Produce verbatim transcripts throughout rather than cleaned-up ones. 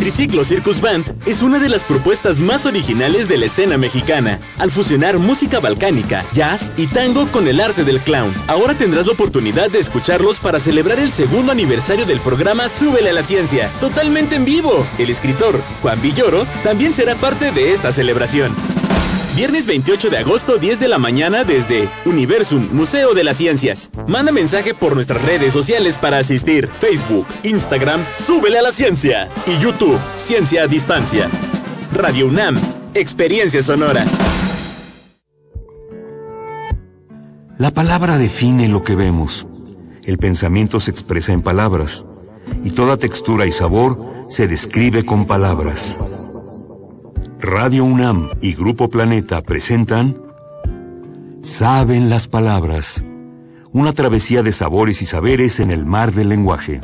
Triciclo Circus Band es una de las propuestas más originales de la escena mexicana, al fusionar música balcánica, jazz y tango con el arte del clown. Ahora tendrás la oportunidad de escucharlos para celebrar el segundo aniversario del programa Súbele a la Ciencia, totalmente en vivo. El escritor, Juan Villoro, también será parte de esta celebración. Viernes veintiocho de agosto, diez de la mañana, desde Universum, Museo de las Ciencias. Manda mensaje por nuestras redes sociales para asistir. Facebook, Instagram, Súbele a la Ciencia. Y YouTube, Ciencia a Distancia. Radio UNAM, Experiencia Sonora. La palabra define lo que vemos. El pensamiento se expresa en palabras. Y toda textura y sabor se describe con palabras. Radio UNAM y Grupo Planeta presentan Saben las Palabras, una travesía de sabores y saberes en el mar del lenguaje.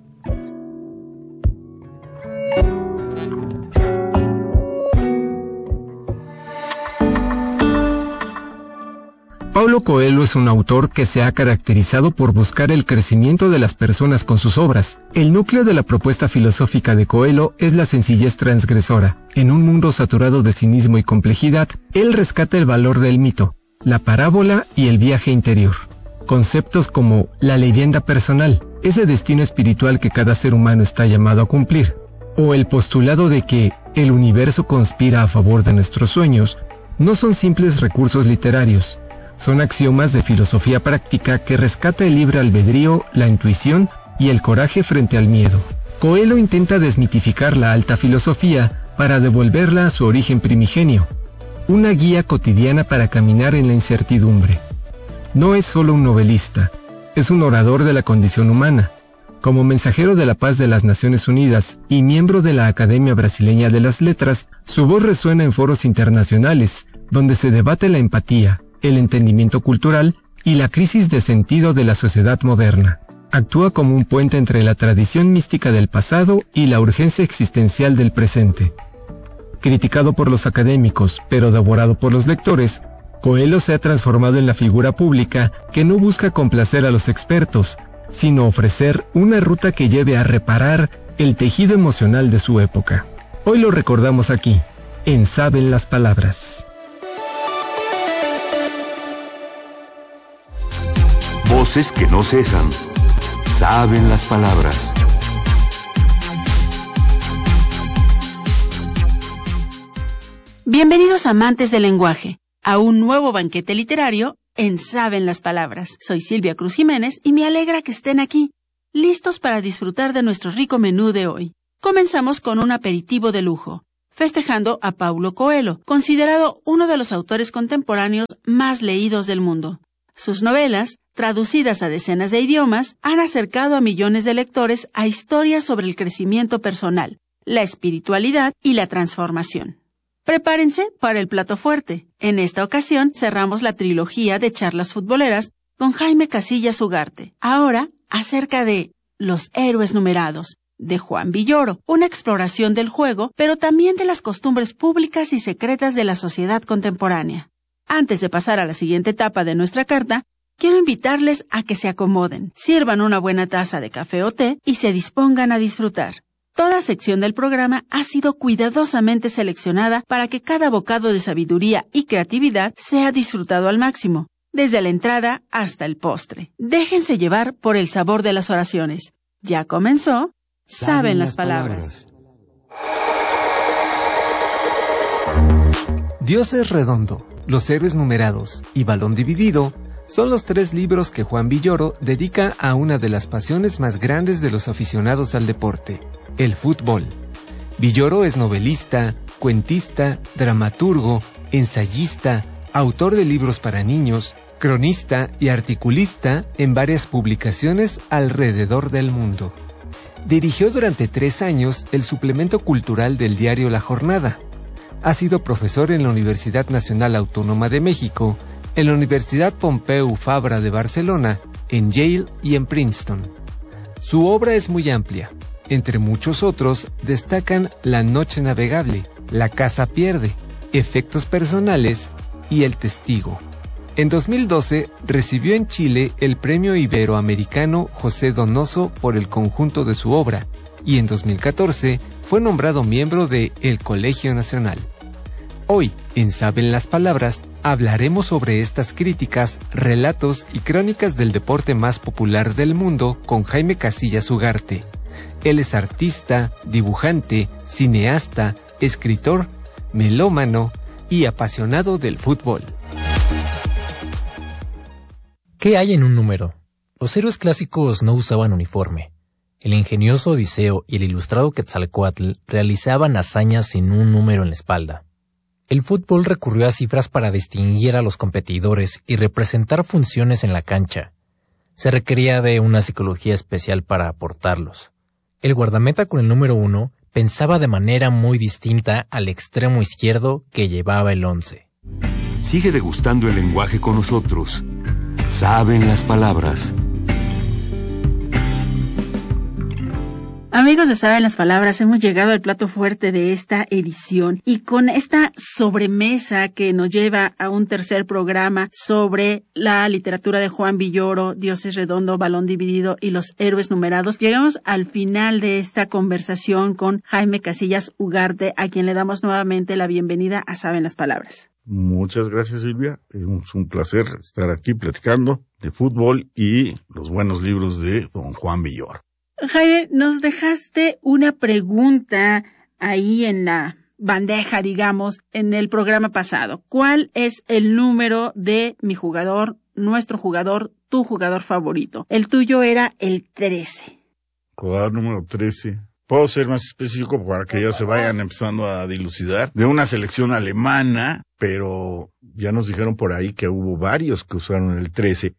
Paulo Coelho es un autor que se ha caracterizado por buscar el crecimiento de las personas con sus obras. El núcleo de la propuesta filosófica de Coelho es la sencillez transgresora. En un mundo saturado de cinismo y complejidad, él rescata el valor del mito, la parábola y el viaje interior. Conceptos como la leyenda personal, ese destino espiritual que cada ser humano está llamado a cumplir, o el postulado de que el universo conspira a favor de nuestros sueños, no son simples recursos literarios. Son axiomas de filosofía práctica que rescata el libre albedrío, la intuición y el coraje frente al miedo. Coelho intenta desmitificar la alta filosofía para devolverla a su origen primigenio, una guía cotidiana para caminar en la incertidumbre. No es solo un novelista, es un orador de la condición humana. Como mensajero de la paz de las Naciones Unidas y miembro de la Academia Brasileña de las Letras, su voz resuena en foros internacionales, donde se debate la empatía, el entendimiento cultural y la crisis de sentido de la sociedad moderna. Actúa como un puente entre la tradición mística del pasado y la urgencia existencial del presente. Criticado por los académicos, pero devorado por los lectores, Coelho se ha transformado en la figura pública que no busca complacer a los expertos, sino ofrecer una ruta que lleve a reparar el tejido emocional de su época. Hoy lo recordamos aquí, en Saben las Palabras. Voces que no cesan. Saben las palabras. Bienvenidos amantes del lenguaje, a un nuevo banquete literario en Saben las Palabras. Soy Silvia Cruz Jiménez y me alegra que estén aquí, listos para disfrutar de nuestro rico menú de hoy. Comenzamos con un aperitivo de lujo, festejando a Paulo Coelho, considerado uno de los autores contemporáneos más leídos del mundo. Sus novelas, traducidas a decenas de idiomas, han acercado a millones de lectores a historias sobre el crecimiento personal, la espiritualidad y la transformación. Prepárense para el plato fuerte. En esta ocasión cerramos la trilogía de charlas futboleras con Jaime Casillas Ugarte. Ahora, acerca de Los héroes numerados, de Juan Villoro, una exploración del juego, pero también de las costumbres públicas y secretas de la sociedad contemporánea. Antes de pasar a la siguiente etapa de nuestra carta, quiero invitarles a que se acomoden, sirvan una buena taza de café o té y se dispongan a disfrutar. Toda sección del programa ha sido cuidadosamente seleccionada para que cada bocado de sabiduría y creatividad sea disfrutado al máximo, desde la entrada hasta el postre. Déjense llevar por el sabor de las oraciones. Ya comenzó, Saben las Palabras. Dios es redondo, Los héroes numerados y Balón dividido son los tres libros que Juan Villoro dedica a una de las pasiones más grandes de los aficionados al deporte, el fútbol. Villoro es novelista, cuentista, dramaturgo, ensayista, autor de libros para niños, cronista y articulista en varias publicaciones alrededor del mundo. Dirigió durante tres años el suplemento cultural del diario La Jornada. Ha sido profesor en la Universidad Nacional Autónoma de México, en la Universidad Pompeu Fabra de Barcelona, en Yale y en Princeton. Su obra es muy amplia. Entre muchos otros destacan La noche navegable, La casa pierde, Efectos personales y El testigo. En dos mil doce recibió en Chile el Premio Iberoamericano José Donoso por el conjunto de su obra y en dos mil catorce fue nombrado miembro de El Colegio Nacional. Hoy, en Saben las Palabras, hablaremos sobre estas críticas, relatos y crónicas del deporte más popular del mundo con Jaime Casillas Ugarte. Él es artista, dibujante, cineasta, escritor, melómano y apasionado del fútbol. ¿Qué hay en un número? Los héroes clásicos no usaban uniforme. El ingenioso Odiseo y el ilustrado Quetzalcóatl realizaban hazañas sin un número en la espalda. El fútbol recurrió a cifras para distinguir a los competidores y representar funciones en la cancha. Se requería de una psicología especial para aportarlos. El guardameta con el número uno pensaba de manera muy distinta al extremo izquierdo que llevaba el once. Sigue degustando el lenguaje con nosotros. Saben las palabras. Amigos de Saben las Palabras, hemos llegado al plato fuerte de esta edición y con esta sobremesa que nos lleva a un tercer programa sobre la literatura de Juan Villoro, Dios es redondo, balón dividido y los héroes numerados, llegamos al final de esta conversación con Jaime Casillas Ugarte, a quien le damos nuevamente la bienvenida a Saben las Palabras. Muchas gracias, Silvia. Es un placer estar aquí platicando de fútbol y los buenos libros de don Juan Villoro. Jaime, nos dejaste una pregunta ahí en la bandeja, digamos, en el programa pasado. ¿Cuál es el número de mi jugador, nuestro jugador, tu jugador favorito? El tuyo era el trece. Jugador número trece. Puedo ser más específico para que ya se vayan empezando a dilucidar. De una selección alemana, pero ya nos dijeron por ahí que hubo varios que usaron el trece.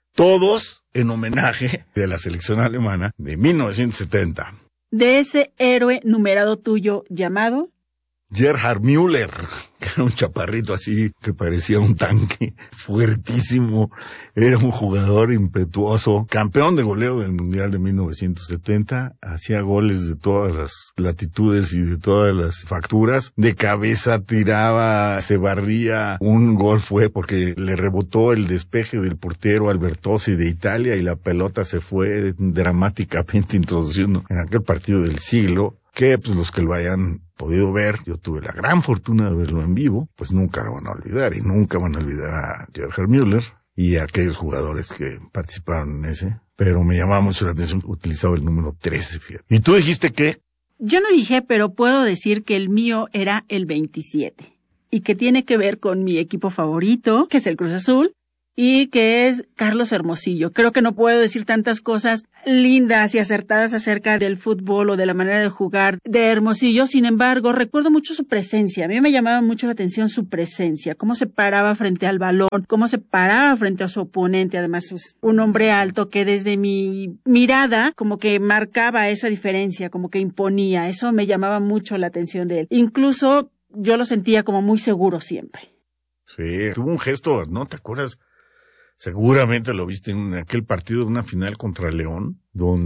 Todos en homenaje de la selección alemana de mil novecientos setenta. De ese héroe numerado tuyo llamado Gerhard Müller, que era un chaparrito así que parecía un tanque, fuertísimo, era un jugador impetuoso, campeón de goleo del Mundial de mil novecientos setenta, hacía goles de todas las latitudes y de todas las facturas, de cabeza tiraba, se barría, un gol fue porque le rebotó el despeje del portero Albertosi de Italia y la pelota se fue dramáticamente introduciendo en aquel partido del siglo, que pues los que lo hayan podido ver, yo tuve la gran fortuna de verlo en vivo, pues nunca lo van a olvidar y nunca van a olvidar a Gerhard Müller y a aquellos jugadores que participaron en ese, pero me llamaba mucho la atención utilizaba el número trece, fíjate. ¿Y tú dijiste qué? Yo no dije, pero puedo decir que el mío era el veintisiete y que tiene que ver con mi equipo favorito, que es el Cruz Azul, y que es Carlos Hermosillo. Creo que no puedo decir tantas cosas lindas y acertadas acerca del fútbol o de la manera de jugar de Hermosillo. Sin embargo, recuerdo mucho su presencia. A mí me llamaba mucho la atención su presencia, cómo se paraba frente al balón, cómo se paraba frente a su oponente. Además, es un hombre alto que desde mi mirada como que marcaba esa diferencia, como que imponía. Eso me llamaba mucho la atención de él. Incluso yo lo sentía como muy seguro siempre. Sí, tuvo un gesto, ¿no te acuerdas? Seguramente lo viste en aquel partido de una final contra León,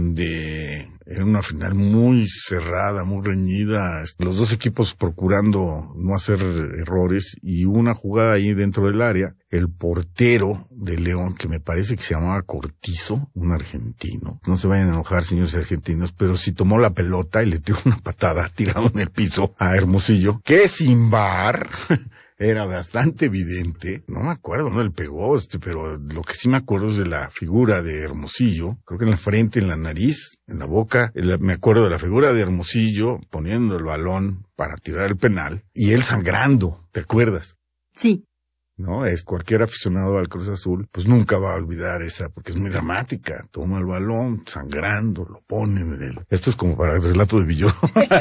donde era una final muy cerrada, muy reñida, los dos equipos procurando no hacer errores y una jugada ahí dentro del área, el portero de León, que me parece que se llamaba Cortizo, un argentino, no se vayan a enojar señores argentinos, pero sí tomó la pelota y le tiró una patada tirado en el piso a Hermosillo, que sin VAR era bastante evidente, no me acuerdo, no le pegó, este, pero lo que sí me acuerdo es de la figura de Hermosillo, creo que en la frente, en la nariz, en la boca, me acuerdo de la figura de Hermosillo poniendo el balón para tirar el penal, y él sangrando, ¿te acuerdas? Sí. ¿No? Es cualquier aficionado al Cruz Azul, pues nunca va a olvidar esa, porque es muy dramática. Toma el balón, sangrando, lo pone en el... Esto es como para el relato de Villoro.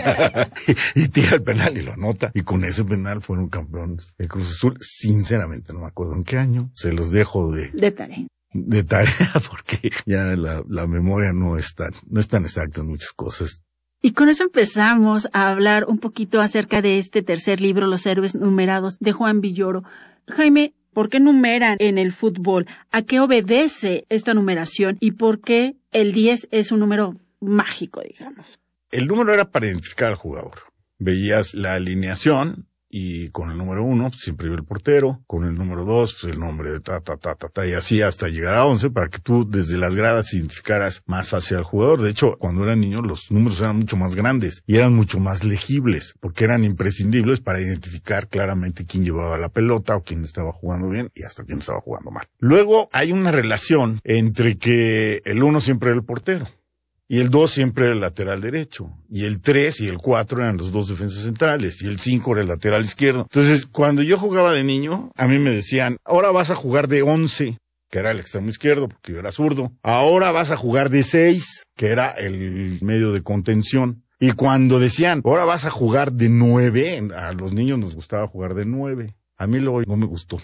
y, y tira el penal y lo anota. Y con ese penal fueron campeones. El Cruz Azul, sinceramente, no me acuerdo en qué año. Se los dejo de... De tarea. De tarea, porque ya la, la memoria no es tan, no es tan exacta en muchas cosas. Y con eso empezamos a hablar un poquito acerca de este tercer libro, Los héroes numerados, de Juan Villoro. Jaime, ¿por qué numeran en el fútbol? ¿A qué obedece esta numeración? ¿Y por qué el diez es un número mágico, digamos? El número era para identificar al jugador. Veías la alineación y con el número uno pues, siempre iba el portero, con el número dos pues, el nombre de ta, ta, ta, ta, ta, y así hasta llegar a once para que tú desde las gradas identificaras más fácil al jugador. De hecho, cuando eran niños los números eran mucho más grandes y eran mucho más legibles, porque eran imprescindibles para identificar claramente quién llevaba la pelota o quién estaba jugando bien y hasta quién estaba jugando mal. Luego hay una relación entre que el uno siempre era el portero, y el dos siempre era el lateral derecho, y el tres y el cuatro eran los dos defensas centrales, y el cinco era el lateral izquierdo. Entonces, cuando yo jugaba de niño, a mí me decían, ahora vas a jugar de once, que era el extremo izquierdo, porque yo era zurdo. Ahora vas a jugar de seis, que era el medio de contención. Y cuando decían, ahora vas a jugar de nueve, a los niños nos gustaba jugar de nueve. A mí luego no me gustó.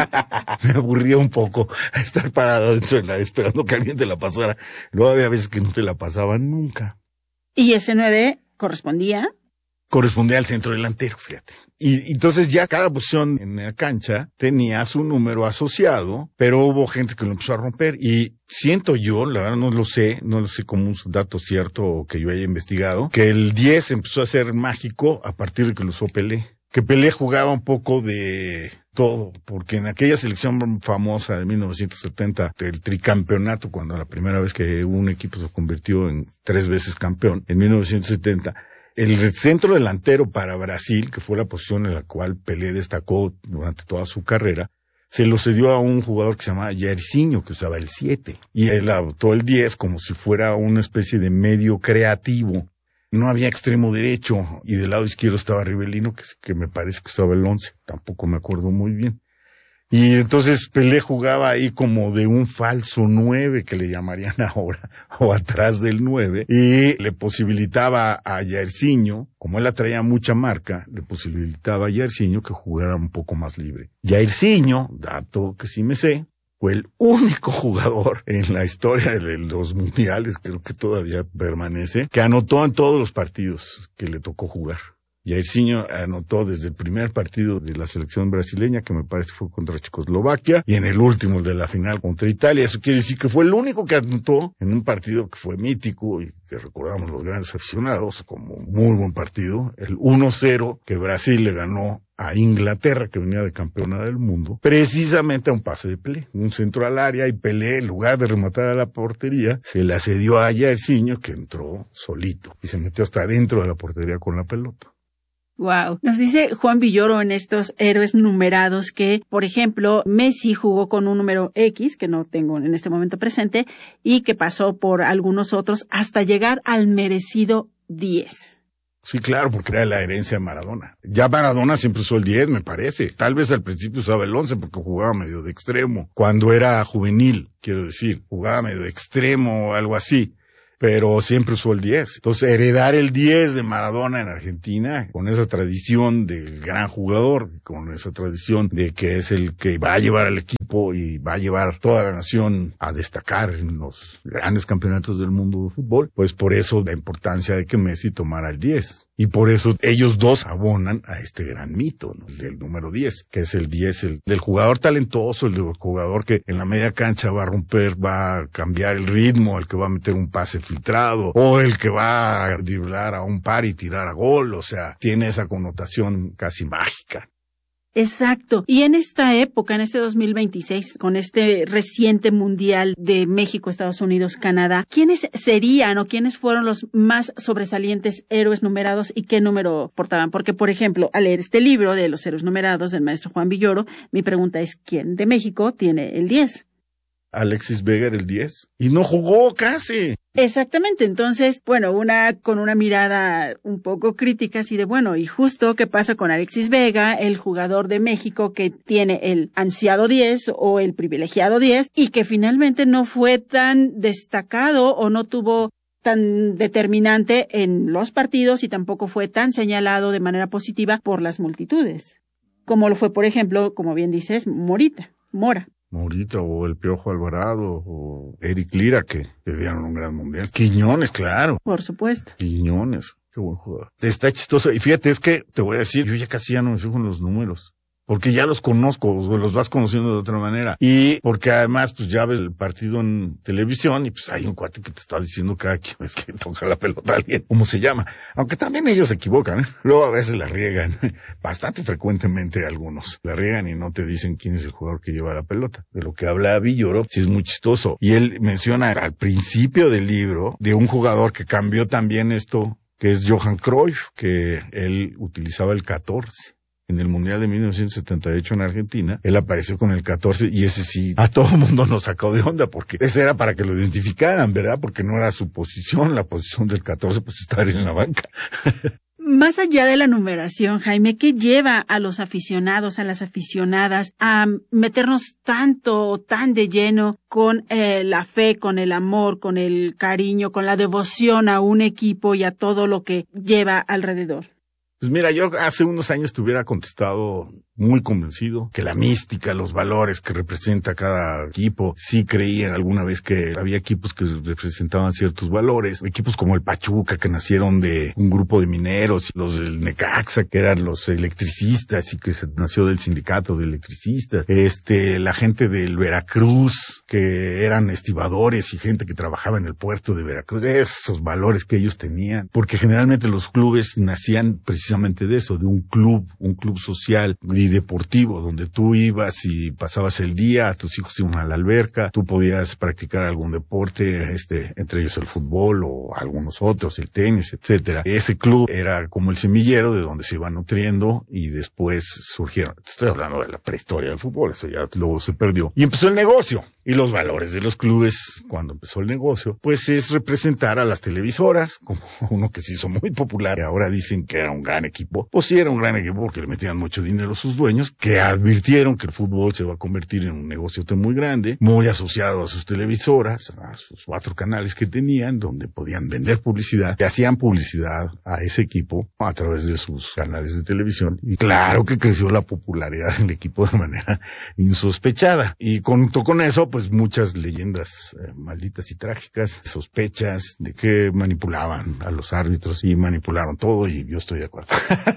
Me aburría un poco estar parado dentro del área esperando que alguien te la pasara. Luego había veces que no te la pasaban nunca. ¿Y ese nueve correspondía? Correspondía al centro delantero, fíjate. Y entonces ya cada posición en la cancha tenía su número asociado, pero hubo gente que lo empezó a romper. Y siento yo, la verdad no lo sé, no lo sé como un dato cierto que yo haya investigado, que el diez empezó a ser mágico a partir de que lo usó Pelé. Que Pelé jugaba un poco de todo, porque en aquella selección famosa de mil novecientos setenta, el tricampeonato, cuando la primera vez que un equipo se convirtió en tres veces campeón, en mil novecientos setenta, el centro delantero para Brasil, que fue la posición en la cual Pelé destacó durante toda su carrera, se lo cedió a un jugador que se llamaba Jairzinho, que usaba el siete, y él adoptó el diez como si fuera una especie de medio creativo. No había extremo derecho y del lado izquierdo estaba Rivelino, que, que me parece que estaba el once, tampoco me acuerdo muy bien. Y entonces Pelé jugaba ahí como de un falso nueve, que le llamarían ahora, o atrás del nueve, y le posibilitaba a Jairzinho, como él atraía mucha marca, le posibilitaba a Jairzinho que jugara un poco más libre. Jairzinho, dato que sí me sé, fue el único jugador en la historia de los mundiales, creo que todavía permanece, que anotó en todos los partidos que le tocó jugar. Jairzinho anotó desde el primer partido de la selección brasileña, que me parece fue contra Checoslovaquia, y en el último de la final contra Italia. Eso quiere decir que fue el único que anotó en un partido que fue mítico y que recordamos los grandes aficionados como muy buen partido, el uno cero que Brasil le ganó a Inglaterra, que venía de campeona del mundo, precisamente a un pase de Pelé, un centro al área, y Pelé, en lugar de rematar a la portería, se la cedió a Jairzinho, que entró solito y se metió hasta dentro de la portería con la pelota. Wow. Nos dice Juan Villoro en estos héroes numerados que, por ejemplo, Messi jugó con un número X, que no tengo en este momento presente, y que pasó por algunos otros hasta llegar al merecido diez. Sí, claro, porque era la herencia de Maradona. Ya Maradona siempre usó el diez, me parece. Tal vez al principio usaba el once porque jugaba medio de extremo. Cuando era juvenil, quiero decir, jugaba medio de extremo o algo así. Pero siempre usó el diez. Entonces, heredar el diez de Maradona en Argentina, con esa tradición del gran jugador, con esa tradición de que es el que va a llevar al equipo y va a llevar toda la nación a destacar en los grandes campeonatos del mundo de fútbol, pues por eso la importancia de que Messi tomara el diez. Y por eso ellos dos abonan a este gran mito, ¿no? El del número diez, que es el diez, el del jugador talentoso, el del jugador que en la media cancha va a romper, va a cambiar el ritmo, el que va a meter un pase filtrado, o el que va a driblar a un par y tirar a gol. O sea, tiene esa connotación casi mágica. Exacto. Y en esta época, en este dos mil veintiséis, con este reciente mundial de México, Estados Unidos, Canadá, ¿quiénes serían o quiénes fueron los más sobresalientes héroes numerados y qué número portaban? Porque, por ejemplo, al leer este libro de los héroes numerados del maestro Juan Villoro, mi pregunta es, ¿quién de México tiene el diez? Alexis Vega era el diez. Y no jugó casi. Exactamente. Entonces, bueno, una con una mirada un poco crítica, así de, bueno, y justo qué pasa con Alexis Vega, el jugador de México que tiene el ansiado diez o el privilegiado diez y que finalmente no fue tan destacado o no tuvo tan determinante en los partidos y tampoco fue tan señalado de manera positiva por las multitudes. Como lo fue, por ejemplo, como bien dices, Morita, Mora. Morita o el Piojo Alvarado o Eric Lira, que les dieron un gran mundial. Quiñones, claro. Por supuesto. Quiñones, qué buen jugador. Está chistoso. Y fíjate, es que te voy a decir, yo ya casi ya no me fijo en los números. porque ya los conozco, o los vas conociendo de otra manera. Y porque además, pues ya ves el partido en televisión y pues hay un cuate que te está diciendo cada quien vez que toca la pelota a alguien, cómo se llama. Aunque también ellos se equivocan, ¿eh? Luego a veces la riegan, bastante frecuentemente algunos. La riegan y no te dicen quién es el jugador que lleva la pelota. De lo que habla Villoro, sí es muy chistoso. Y él menciona al principio del libro de un jugador que cambió también esto, que es Johan Cruyff, que él utilizaba el catorce. En el Mundial de mil novecientos setenta y ocho en Argentina, él apareció con el catorce y ese sí, a todo el mundo nos sacó de onda porque ese era para que lo identificaran, ¿verdad? Porque no era su posición, la posición del catorce, pues estar en la banca. Más allá de la numeración, Jaime, ¿qué lleva a los aficionados, a las aficionadas a meternos tanto o tan de lleno con eh, la fe, con el amor, con el cariño, con la devoción a un equipo y a todo lo que lleva alrededor? Pues mira, yo hace unos años te hubiera contestado muy convencido que la mística, los valores que representa cada equipo, sí creían alguna vez que había equipos que representaban ciertos valores, equipos como el Pachuca que nacieron de un grupo de mineros, los del Necaxa que eran los electricistas y que se nació del sindicato de electricistas, este, la gente del Veracruz que eran estibadores y gente que trabajaba en el puerto de Veracruz, esos valores que ellos tenían, porque generalmente los clubes nacían precisamente de eso, de un club, un club social y deportivo, donde tú ibas y pasabas el día, tus hijos iban a la alberca, tú podías practicar algún deporte, este, entre ellos el fútbol o algunos otros, el tenis, etcétera. Ese club era como el semillero de donde se iba nutriendo y después surgieron, estoy hablando de la prehistoria del fútbol, eso ya luego se perdió. Y empezó el negocio. Y los valores de los clubes, cuando empezó el negocio, pues es representar a las televisoras, como uno que se hizo muy popular, y ahora dicen que era un gran equipo. Pues sí era un gran equipo porque le metían mucho dinero a sus dueños, que advirtieron que el fútbol se va a convertir en un negocio muy grande, muy asociado a sus televisoras, a sus cuatro canales que tenían, donde podían vender publicidad, y hacían publicidad a ese equipo a través de sus canales de televisión. Y claro que creció la popularidad del equipo de manera insospechada. Y junto con eso, pues muchas leyendas eh, malditas y trágicas, sospechas de que manipulaban a los árbitros y manipularon todo, y yo estoy de acuerdo.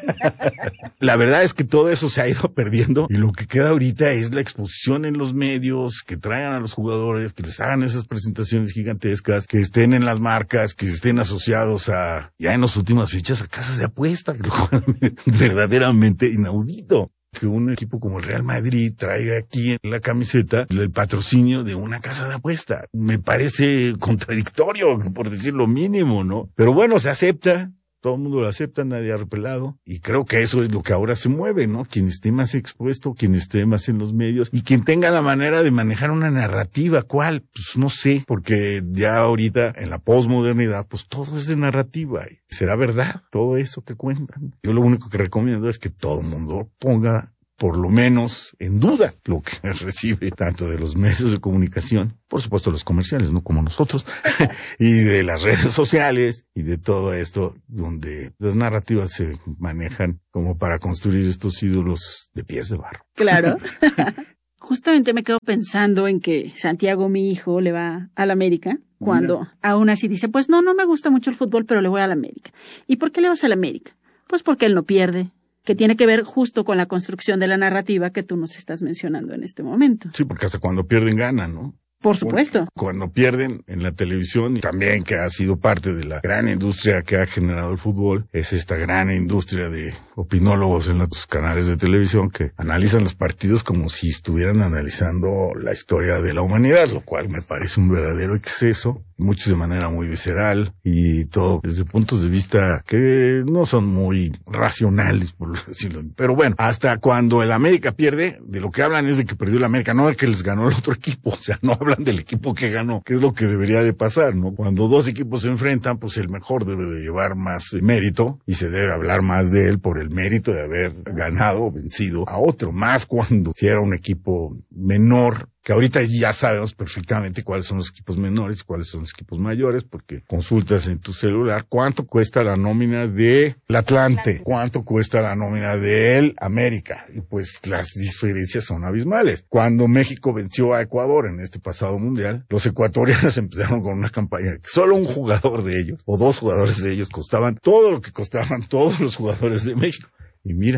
La verdad es que todo eso se ha ido perdiendo y lo que queda ahorita es la exposición en los medios, que traigan a los jugadores, que les hagan esas presentaciones gigantescas, que estén en las marcas, que estén asociados a, ya en las últimas fechas, a casas de apuesta, que lo cual es verdaderamente inaudito. Que un equipo como el Real Madrid traiga aquí en la camiseta el patrocinio de una casa de apuesta. Me parece contradictorio, por decir lo mínimo, ¿no? Pero bueno, se acepta. Todo el mundo lo acepta, nadie ha repelado. Y creo que eso es lo que ahora se mueve, ¿no? Quien esté más expuesto, quien esté más en los medios y quien tenga la manera de manejar una narrativa. ¿Cuál? Pues no sé, porque ya ahorita en la posmodernidad, pues todo es de narrativa. ¿Será verdad todo eso que cuentan? Yo lo único que recomiendo es que todo el mundo ponga por lo menos en duda lo que recibe tanto de los medios de comunicación, por supuesto los comerciales, no como nosotros, y de las redes sociales y de todo esto donde las narrativas se manejan como para construir estos ídolos de pies de barro. Claro. Justamente me quedo pensando en que Santiago, mi hijo, le va al América, cuando Mira. aún así dice, pues no, no me gusta mucho el fútbol, pero le voy al América. ¿Y por qué le vas al América? Pues porque él no pierde, que tiene que ver justo con la construcción de la narrativa que tú nos estás mencionando en este momento. Sí, porque hasta cuando pierden ganan, ¿no? Por supuesto. Cuando pierden en la televisión, y también que ha sido parte de la gran industria que ha generado el fútbol, es esta gran industria de opinólogos en los canales de televisión que analizan los partidos como si estuvieran analizando la historia de la humanidad, lo cual me parece un verdadero exceso, muchos de manera muy visceral y todo desde puntos de vista que no son muy racionales, por decirlo. Pero bueno, hasta cuando el América pierde, de lo que hablan es de que perdió el América, no de que les ganó el otro equipo, o sea, no hablan del equipo que ganó, que es lo que debería de pasar, ¿no? Cuando dos equipos se enfrentan, pues el mejor debe de llevar más mérito y se debe hablar más de él por el mérito de haber ganado o vencido a otro, más cuando si era un equipo menor, que ahorita ya sabemos perfectamente cuáles son los equipos menores y cuáles son los equipos mayores, porque consultas en tu celular cuánto cuesta la nómina de el Atlante, cuánto cuesta la nómina de el América, y pues las diferencias son abismales. Cuando México venció a Ecuador en este pasado mundial, los ecuatorianos empezaron con una campaña que solo un jugador de ellos, o dos jugadores de ellos, costaban todo lo que costaban todos los jugadores de México. Y mira,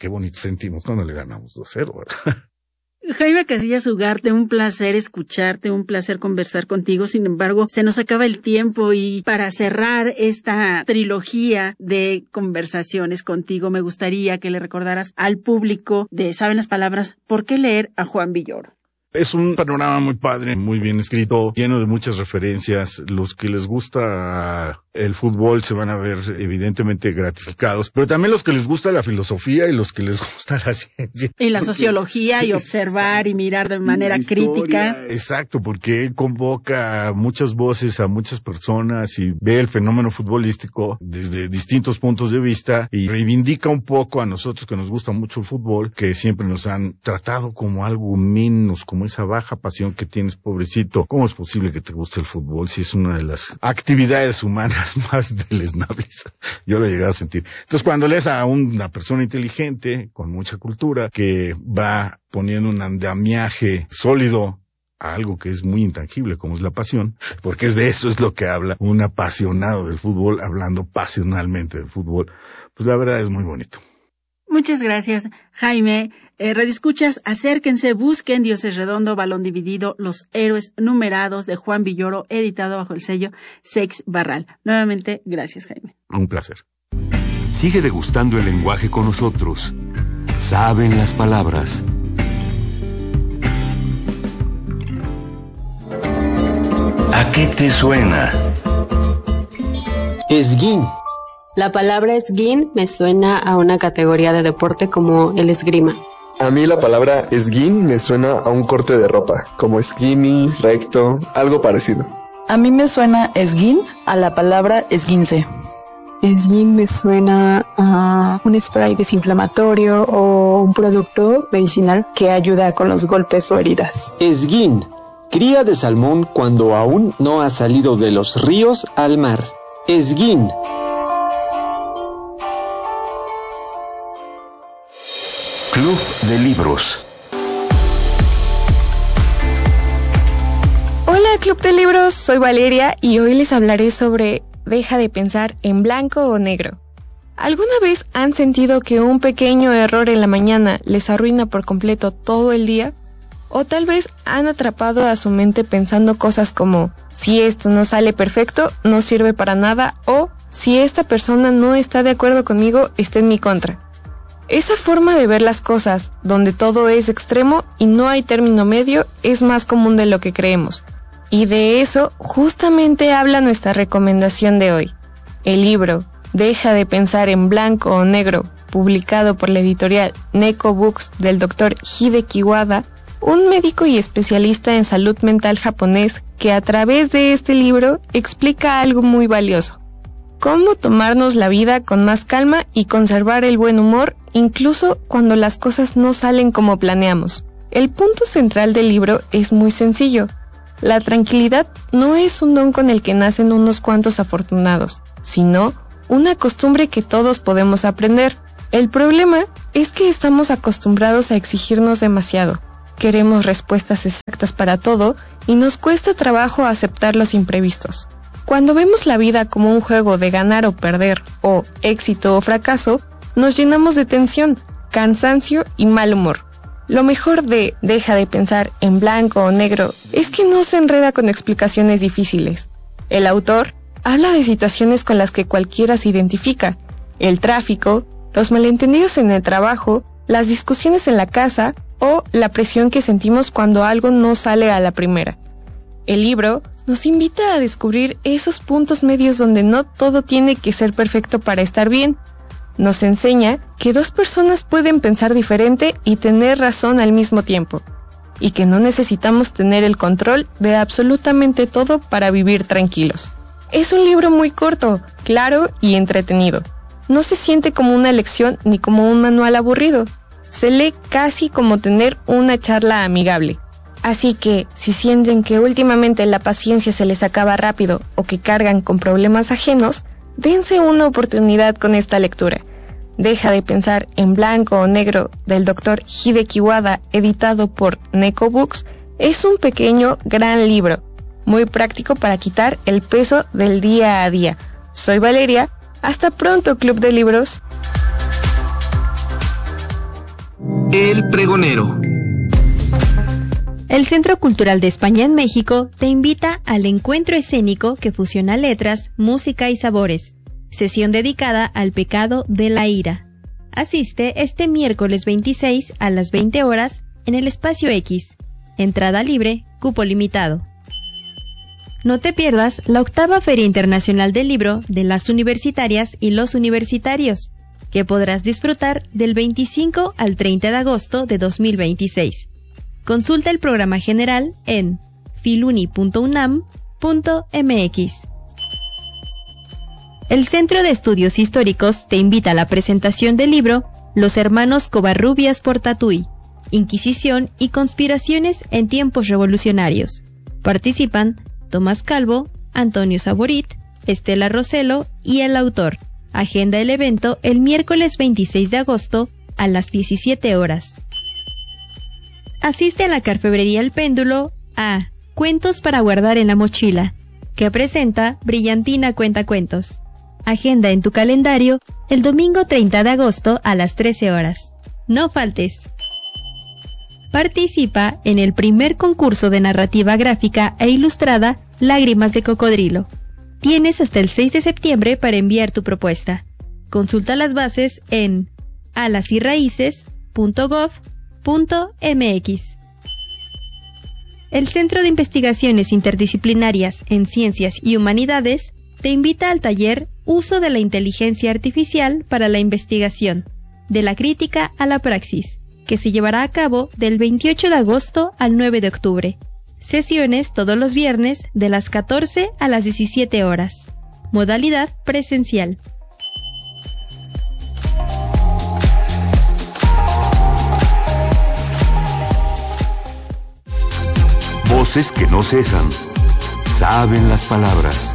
qué bonito sentimos cuando le ganamos dos cero, ¿verdad? Jaime Casillas Ugarte, un placer escucharte, un placer conversar contigo. Sin embargo, se nos acaba el tiempo y para cerrar esta trilogía de conversaciones contigo, me gustaría que le recordaras al público de Saben las Palabras por qué leer a Juan Villoro. Es un panorama muy padre, muy bien escrito, lleno de muchas referencias. Los que les gusta el fútbol se van a ver evidentemente gratificados, pero también los que les gusta la filosofía y los que les gusta la ciencia. Y la sociología y observar y mirar de manera crítica. Exacto, porque él convoca muchas voces a muchas personas y ve el fenómeno futbolístico desde distintos puntos de vista y reivindica un poco a nosotros que nos gusta mucho el fútbol, que siempre nos han tratado como algo menos, como esa baja pasión que tienes, pobrecito. ¿Cómo es posible que te guste el fútbol si es una de las actividades humanas más deleznables? Yo lo he llegado a sentir. Entonces, cuando lees a una persona inteligente, con mucha cultura, que va poniendo un andamiaje sólido a algo que es muy intangible, como es la pasión, porque es de eso es lo que habla un apasionado del fútbol, hablando pasionalmente del fútbol, pues la verdad es muy bonito. Muchas gracias, Jaime. Eh, redescuchas, acérquense, busquen Dios es Redondo, Balón Dividido, Los Héroes Numerados de Juan Villoro, editado bajo el sello Seix Barral. Nuevamente, gracias, Jaime. Un placer. Sigue degustando el lenguaje con nosotros. Saben las palabras. ¿A qué te suena? Esguín. La palabra esguín me suena a una categoría de deporte como el esgrima. A mí la palabra esguín me suena a un corte de ropa, como skinny, recto, algo parecido. A mí me suena esguín a la palabra esguince. Esguín me suena a un spray desinflamatorio o un producto medicinal que ayuda con los golpes o heridas. Esguín, cría de salmón cuando aún no ha salido de los ríos al mar. Esguín. Club de Libros. Hola Club de Libros, soy Valeria y hoy les hablaré sobre deja de pensar en blanco o negro. ¿Alguna vez han sentido que un pequeño error en la mañana les arruina por completo todo el día? O tal vez han atrapado a su mente pensando cosas como si esto no sale perfecto, no sirve para nada, o si esta persona no está de acuerdo conmigo, está en mi contra. Esa forma de ver las cosas, donde todo es extremo y no hay término medio, es más común de lo que creemos. Y de eso justamente habla nuestra recomendación de hoy. El libro Deja de pensar en blanco o negro, publicado por la editorial Neko Books del doctor Hideki Wada, un médico y especialista en salud mental japonés que a través de este libro explica algo muy valioso. Cómo tomarnos la vida con más calma y conservar el buen humor, incluso cuando las cosas no salen como planeamos. El punto central del libro es muy sencillo. La tranquilidad no es un don con el que nacen unos cuantos afortunados, sino una costumbre que todos podemos aprender. El problema es que estamos acostumbrados a exigirnos demasiado. Queremos respuestas exactas para todo y nos cuesta trabajo aceptar los imprevistos. Cuando vemos la vida como un juego de ganar o perder, o éxito o fracaso, nos llenamos de tensión, cansancio y mal humor. Lo mejor de Deja de pensar en blanco o negro es que no se enreda con explicaciones difíciles. El autor habla de situaciones con las que cualquiera se identifica: el tráfico, los malentendidos en el trabajo, las discusiones en la casa o la presión que sentimos cuando algo no sale a la primera. El libro nos invita a descubrir esos puntos medios donde no todo tiene que ser perfecto para estar bien. Nos enseña que dos personas pueden pensar diferente y tener razón al mismo tiempo, y que no necesitamos tener el control de absolutamente todo para vivir tranquilos. Es un libro muy corto, claro y entretenido. No se siente como una lección ni como un manual aburrido. Se lee casi como tener una charla amigable. Así que, si sienten que últimamente la paciencia se les acaba rápido o que cargan con problemas ajenos, dense una oportunidad con esta lectura. Deja de pensar en blanco o negro del doctor Hideki Wada, editado por Neko Books, es un pequeño, gran libro, muy práctico para quitar el peso del día a día. Soy Valeria, hasta pronto Club de Libros. El Pregonero. El Centro Cultural de España en México te invita al encuentro escénico que fusiona letras, música y sabores. Sesión dedicada al pecado de la ira. Asiste este miércoles veintiséis a las veinte horas en el Espacio X. Entrada libre, cupo limitado. No te pierdas la octava Feria Internacional del Libro de las Universitarias y los Universitarios, que podrás disfrutar del veinticinco al treinta de agosto de dos mil veintiséis. Consulta el programa general en filuni punto unam punto mx. El Centro de Estudios Históricos te invita a la presentación del libro Los Hermanos Covarrubias por Tatuí, Inquisición y Conspiraciones en Tiempos Revolucionarios. Participan Tomás Calvo, Antonio Saborit, Estela Roselo y el autor. Agenda el evento el miércoles veintiséis de agosto a las diecisiete horas. Asiste a la Carfebrería El Péndulo a Cuentos para guardar en la mochila, que presenta Brillantina Cuentacuentos. Agenda en tu calendario el domingo treinta de agosto a las trece horas. No faltes. Participa en el primer concurso de narrativa gráfica e ilustrada Lágrimas de Cocodrilo. Tienes hasta el seis de septiembre para enviar tu propuesta. Consulta las bases en alasyraíces punto gov punto mx. El Centro de Investigaciones Interdisciplinarias en Ciencias y Humanidades te invita al taller Uso de la Inteligencia Artificial para la Investigación, de la crítica a la praxis, que se llevará a cabo del veintiocho de agosto al nueve de octubre. Sesiones todos los viernes de las catorce a las diecisiete horas. Modalidad presencial. Voces que no cesan. Saben las palabras.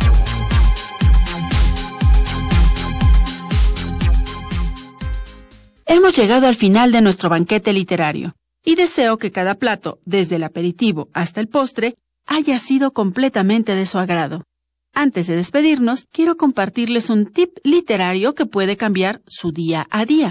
Hemos llegado al final de nuestro banquete literario y deseo que cada plato, desde el aperitivo hasta el postre, haya sido completamente de su agrado. Antes de despedirnos, quiero compartirles un tip literario que puede cambiar su día a día.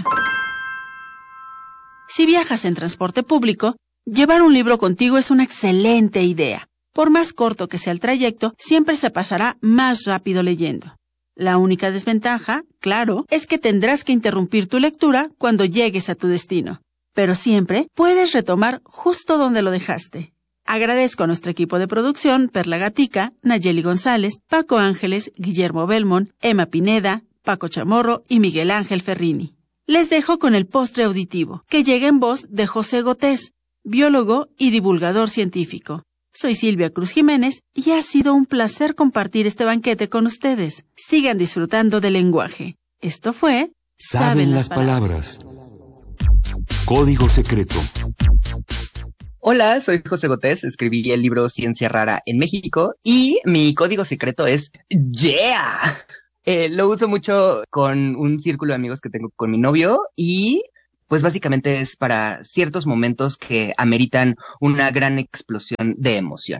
Si viajas en transporte público, llevar un libro contigo es una excelente idea. Por más corto que sea el trayecto, siempre se pasará más rápido leyendo. La única desventaja, claro, es que tendrás que interrumpir tu lectura cuando llegues a tu destino. Pero siempre puedes retomar justo donde lo dejaste. Agradezco a nuestro equipo de producción, Perla Gatica, Nayeli González, Paco Ángeles, Guillermo Belmont, Emma Pineda, Paco Chamorro y Miguel Ángel Ferrini. Les dejo con el postre auditivo, que llega en voz de José Gotés, biólogo y divulgador científico. Soy Silvia Cruz Jiménez y ha sido un placer compartir este banquete con ustedes. Sigan disfrutando del lenguaje. Esto fue Saben, Saben las palabras. palabras. Código secreto. Hola, soy José Gotés, escribí el libro Ciencia Rara en México y mi código secreto es ¡Yeah! Eh, lo uso mucho con un círculo de amigos que tengo con mi novio y pues básicamente es para ciertos momentos que ameritan una gran explosión de emoción.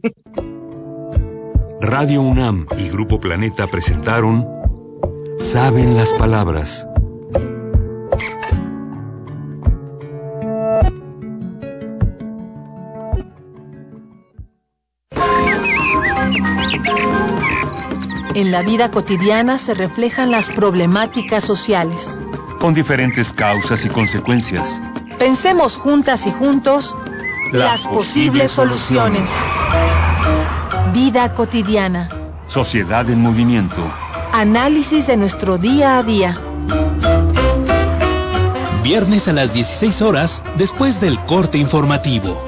Radio UNAM y Grupo Planeta presentaron Saben las palabras. En la vida cotidiana se reflejan las problemáticas sociales, con diferentes causas y consecuencias. Pensemos juntas y juntos las, las posibles soluciones. Vida cotidiana. Sociedad en movimiento. Análisis de nuestro día a día. Viernes a las dieciséis horas, después del corte informativo.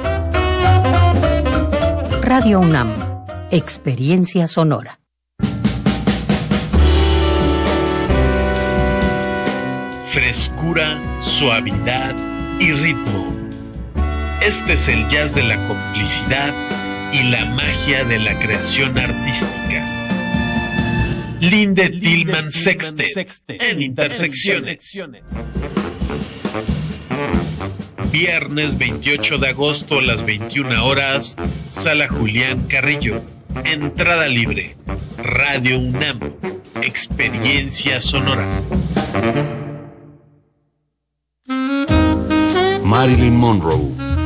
Radio UNAM. Experiencia sonora. Frescura, suavidad y ritmo. Este es el jazz de la complicidad y la magia de la creación artística. Linde Tillman Sextet en Intersecciones. Viernes veintiocho de agosto a las veintiuna horas, Sala Julián Carrillo. Entrada libre. Radio UNAM. Experiencia sonora. Marilyn Monroe.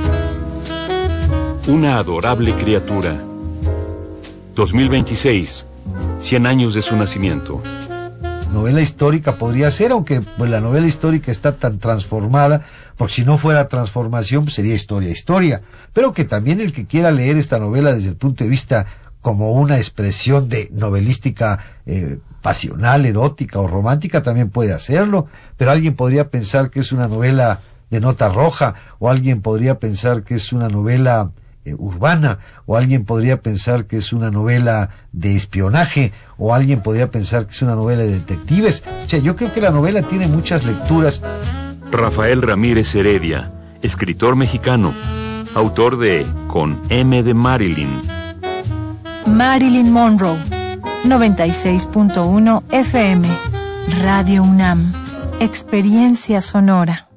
Una adorable criatura. dos mil veintiséis, cien años de su nacimiento. Novela histórica podría ser, aunque pues la novela histórica está tan transformada, porque si no fuera transformación pues sería historia, historia. Pero que también el que quiera leer esta novela desde el punto de vista como una expresión de novelística eh, pasional, erótica o romántica también puede hacerlo. Pero alguien podría pensar que es una novela de nota roja, o alguien podría pensar que es una novela eh, urbana, o alguien podría pensar que es una novela de espionaje, o alguien podría pensar que es una novela de detectives. O sea, yo creo que la novela tiene muchas lecturas. Rafael Ramírez Heredia, escritor mexicano, autor de Con M de Marilyn. Marilyn Monroe, noventa y seis punto uno F M, Radio UNAM, experiencia sonora.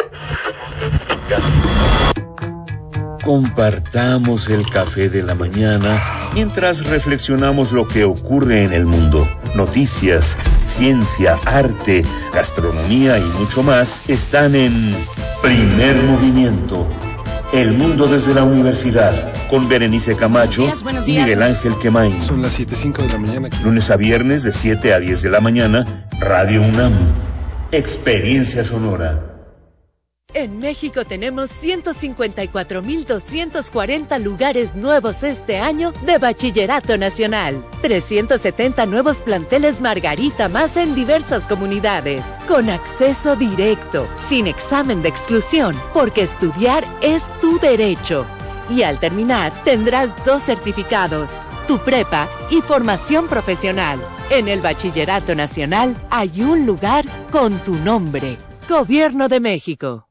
Compartamos el café de la mañana mientras reflexionamos lo que ocurre en el mundo. Noticias, ciencia, arte, gastronomía y mucho más están en Primer Movimiento. El mundo desde la universidad, con Berenice Camacho buenos días, buenos y días. Miguel Ángel Quemain. Son las siete cinco de la mañana. Lunes a viernes de siete a diez de la mañana, Radio UNAM. Experiencia sonora. En México tenemos ciento cincuenta y cuatro mil doscientos cuarenta lugares nuevos este año de Bachillerato Nacional. trescientos setenta nuevos planteles Margarita más en diversas comunidades. Con acceso directo, sin examen de exclusión, porque estudiar es tu derecho. Y al terminar, tendrás dos certificados, tu prepa y formación profesional. En el Bachillerato Nacional hay un lugar con tu nombre. Gobierno de México.